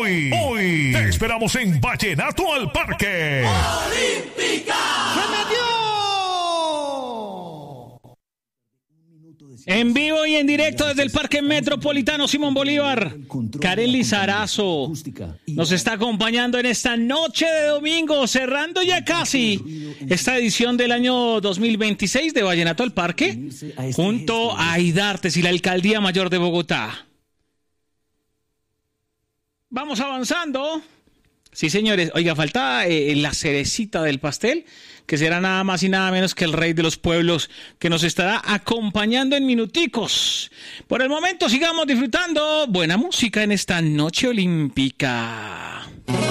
Hoy te esperamos en Vallenato al Parque. ¡Olímpica! ¡Se metió! En vivo y en directo desde el Parque Metropolitano Simón Bolívar, Karen Lizarazo nos está acompañando en esta noche de domingo, cerrando ya casi esta edición del año 2026 de Vallenato al Parque, junto a Aidartes y la Alcaldía Mayor de Bogotá. Vamos avanzando. Sí, señores. Oiga, falta la cerecita del pastel, que será nada más y nada menos que el rey de los pueblos, que nos estará acompañando en minuticos. Por el momento sigamos disfrutando buena música en esta noche olímpica.